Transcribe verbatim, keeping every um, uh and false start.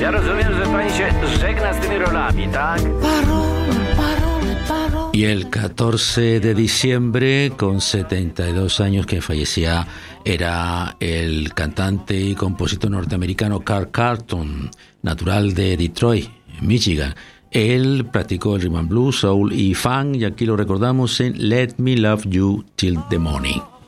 Ja rozumiem, że pani się żegna z tymi rolami, tak? Y el catorce de diciembre, con setenta y dos años que fallecía, era el cantante y compositor norteamericano Carl Carlton, natural de Detroit, Michigan. Él practicó el rhythm and blues, soul y funk, y aquí lo recordamos en Let Me Love You Till the Morning.